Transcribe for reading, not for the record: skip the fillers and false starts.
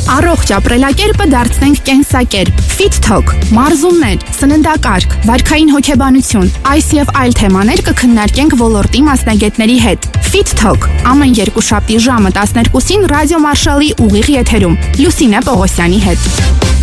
Առողջ ապրելակերպը դարձնենք կենսակերպ։ Fit Talk, մարզումներ, սննդակարգ, վարքային հոգեբանություն, այս եւ այլ թեմաներ կքննարկենք ոլորտի մասնագետների հետ։ Fit Talk ամեն երկուշաբթի ժամը 12-ին ռադիո Մարշալի ուղիղ եթերում Լուսինե Պողոսյանի հետ։